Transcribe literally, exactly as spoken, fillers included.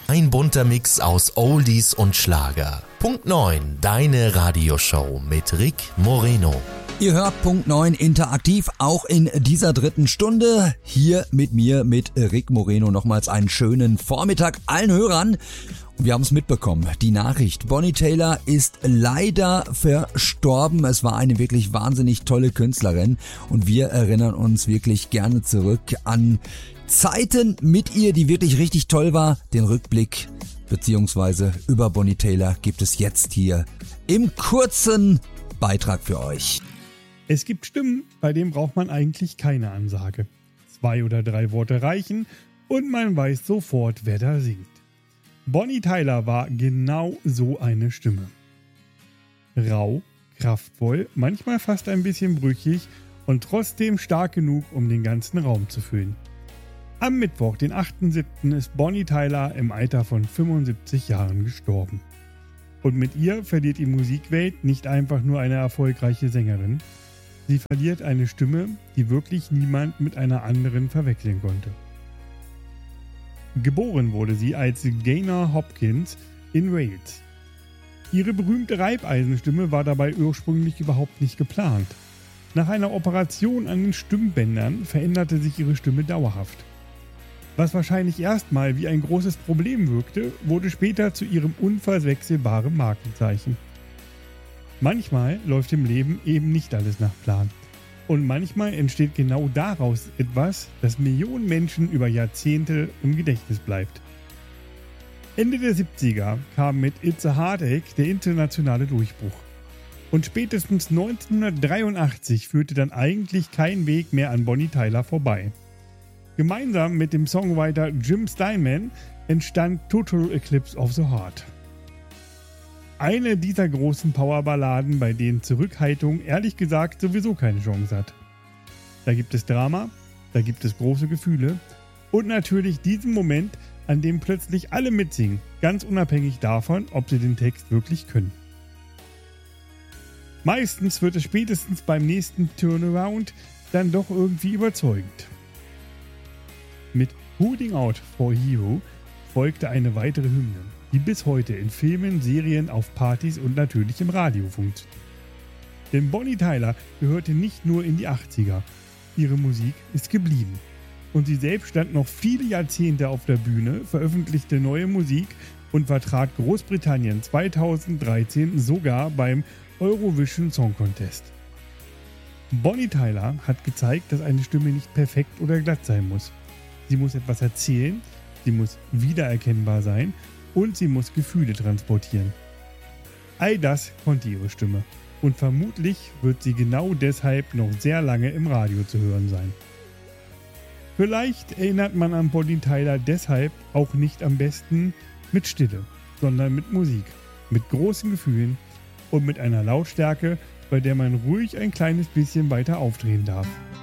Ein bunter Mix aus Oldies und Schlager. Punkt neun, deine Radioshow mit Rick Moreno. Ihr hört Punkt neun interaktiv, auch in dieser dritten Stunde. Hier mit mir, mit Rick Moreno, nochmals einen schönen Vormittag allen Hörern. Und wir haben es mitbekommen, die Nachricht. Bonnie Tyler ist leider verstorben. Es war eine wirklich wahnsinnig tolle Künstlerin. Und wir erinnern uns wirklich gerne zurück an Zeiten mit ihr, die wirklich richtig toll war. Den Rückblick beziehungsweise über Bonnie Tyler gibt es jetzt hier im kurzen Beitrag für euch. Es gibt Stimmen, bei denen braucht man eigentlich keine Ansage. Zwei oder drei Worte reichen und man weiß sofort, wer da singt. Bonnie Tyler war genau so eine Stimme. Rau, kraftvoll, manchmal fast ein bisschen brüchig und trotzdem stark genug, um den ganzen Raum zu füllen. Am Mittwoch, den achten siebten ist Bonnie Tyler im Alter von fünfundsiebzig Jahren gestorben. Und mit ihr verliert die Musikwelt nicht einfach nur eine erfolgreiche Sängerin, sie verliert eine Stimme, die wirklich niemand mit einer anderen verwechseln konnte. Geboren wurde sie als Gaynor Hopkins in Wales. Ihre berühmte Reibeisenstimme war dabei ursprünglich überhaupt nicht geplant. Nach einer Operation an den Stimmbändern veränderte sich ihre Stimme dauerhaft. Was wahrscheinlich erstmal wie ein großes Problem wirkte, wurde später zu ihrem unverwechselbaren Markenzeichen. Manchmal läuft im Leben eben nicht alles nach Plan. Und manchmal entsteht genau daraus etwas, das Millionen Menschen über Jahrzehnte im Gedächtnis bleibt. Ende der siebziger kam mit It's a Heartache der internationale Durchbruch. Und spätestens neunzehnhundertdreiundachtzig führte dann eigentlich kein Weg mehr an Bonnie Tyler vorbei. Gemeinsam mit dem Songwriter Jim Steinman entstand Total Eclipse of the Heart. Eine dieser großen Powerballaden, bei denen Zurückhaltung ehrlich gesagt sowieso keine Chance hat. Da gibt es Drama, da gibt es große Gefühle und natürlich diesen Moment, an dem plötzlich alle mitsingen, ganz unabhängig davon, ob sie den Text wirklich können. Meistens wird es spätestens beim nächsten Turnaround dann doch irgendwie überzeugend. Mit Holding Out for Hero folgte eine weitere Hymne, die bis heute in Filmen, Serien, auf Partys und natürlich im Radio funktioniert. Denn Bonnie Tyler gehörte nicht nur in die achtziger, ihre Musik ist geblieben. Und sie selbst stand noch viele Jahrzehnte auf der Bühne, veröffentlichte neue Musik und vertrat Großbritannien zweitausenddreizehn sogar beim Eurovision Song Contest. Bonnie Tyler hat gezeigt, dass eine Stimme nicht perfekt oder glatt sein muss. Sie muss etwas erzählen, sie muss wiedererkennbar sein und sie muss Gefühle transportieren. All das konnte ihre Stimme. Und vermutlich wird sie genau deshalb noch sehr lange im Radio zu hören sein. Vielleicht erinnert man an Bonnie Tyler deshalb auch nicht am besten mit Stille, sondern mit Musik, mit großen Gefühlen und mit einer Lautstärke, bei der man ruhig ein kleines bisschen weiter aufdrehen darf.